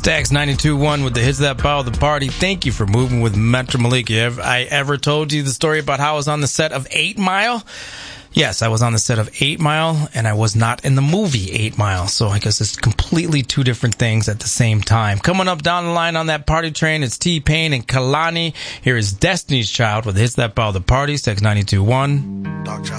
Stax 92.1 with the hits that bow the party. Thank you for moving with Metro Malik. Have I ever told you the story about how I was on the set of 8 Mile? Yes, I was on the set of 8 Mile, and I was not in the movie 8 Mile. So I guess it's completely two different things at the same time. Coming up down the line on that party train, it's T-Pain and Kalani. Here is Destiny's Child with the hits that bow the party. Stax 92.1.